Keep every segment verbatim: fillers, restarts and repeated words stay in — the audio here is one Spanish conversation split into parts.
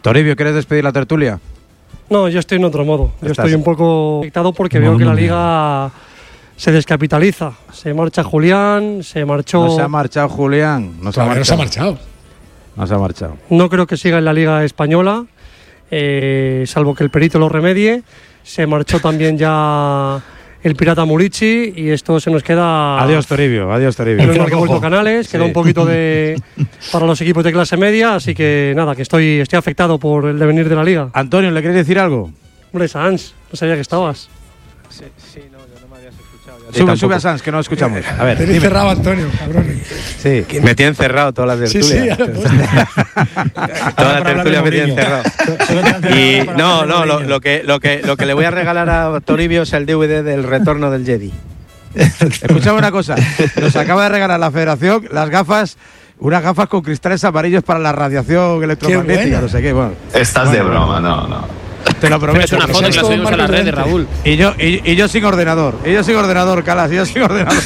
Toribio, ¿quieres despedir la tertulia? No, yo estoy en otro modo. Yo Estás... estoy un poco afectado porque no, veo que no, la Liga se descapitaliza. Se marcha Julián, se marchó... No se ha marchado Julián. No se, ha marchado. no se ha marchado. No se ha marchado. No creo que siga en la Liga Española, eh, salvo que el perito lo remedie. Se marchó también ya el pirata Murici y esto se nos queda... Adiós, Toribio. Adiós, Toribio. Menos mal que he vuelto a Canales, queda Sí. un poquito de para los equipos de clase media, así que nada, que estoy, estoy afectado por el devenir de la Liga. Antonio, ¿le quieres decir algo? Hombre, Sans, no sabía que estabas. Sí, sí, no, yo no me habías escuchado. Sube, tampoco. sube a Sans, que no escuchamos. A ver, Te he cerrado, Antonio, cabrón. Sí, me tienen cerrado toda la tertulia. Sí, sí, toda la tertulia me tienen cerrado. Y no, no, lo, lo, que, lo, que, lo que le voy a regalar a Toribio es el D V D del retorno del Jedi. Escuchame una cosa, nos acaba de regalar la Federación las gafas, unas gafas con cristales amarillos para la radiación electromagnética, no sé qué. Bueno, Estás bueno, de broma, no, no. Te lo prometo. Es una foto que la subimos a la red de Raúl. Y yo, y, y yo sin ordenador, y yo sin ordenador, Calas, y yo sin ordenador.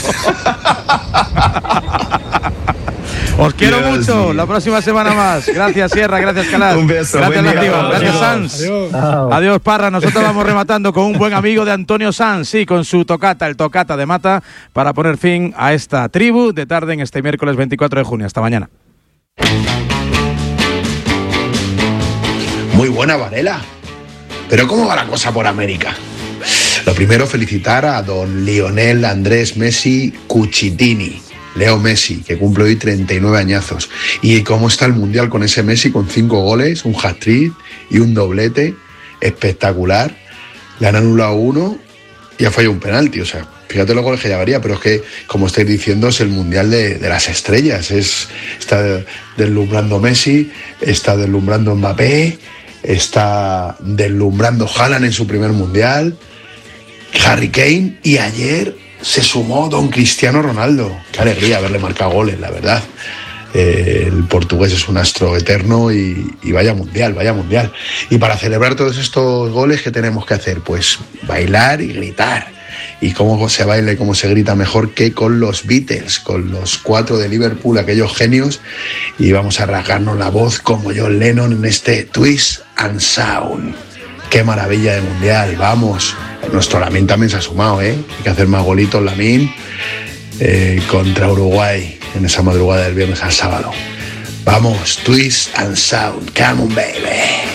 Os quiero Dios mucho. mío. La próxima semana más. Gracias, Sierra. Gracias, Calas. Un beso. Gracias, Buen día. Látigo. Gracias, Adiós. Sans. Adiós. Adiós, Parra. Nosotros vamos rematando con un buen amigo de Antonio Sans, sí, con su tocata, el tocata de Mata, para poner fin a esta tribu de tarde en este miércoles veinticuatro de junio. Hasta mañana. Muy buena, Varela. Pero ¿cómo va la cosa por América? Lo primero, felicitar a don Lionel Andrés Messi Cucitini, Leo Messi, que cumple hoy treinta y nueve añazos. ¿Y cómo está el Mundial con ese Messi con cinco goles, un hat-trick y un doblete? Espectacular. Le han anulado uno y ha fallado un penalti. O sea, fíjate los goles que llevaría, pero es que, como estáis diciendo, es el Mundial de, de las estrellas. Es, está deslumbrando Messi, está deslumbrando Mbappé, está deslumbrando Haaland en su primer Mundial, Harry Kane, y ayer se sumó don Cristiano Ronaldo. Qué alegría haberle marcado goles, la verdad. Eh, el portugués es un astro eterno y, y vaya mundial, vaya mundial. Y para celebrar todos estos goles, ¿qué tenemos que hacer? Pues bailar y gritar. Y cómo se baila y cómo se grita mejor que con los Beatles, con los cuatro de Liverpool, aquellos genios. Y vamos a rasgarnos la voz como John Lennon en este Twist and Sound. Qué maravilla de mundial, vamos. Nuestro Lamine también se ha sumado, ¿eh? Hay que hacer más golitos, Lamine, eh, contra Uruguay en esa madrugada del viernes al sábado. Vamos, Twist and Sound, come on, baby.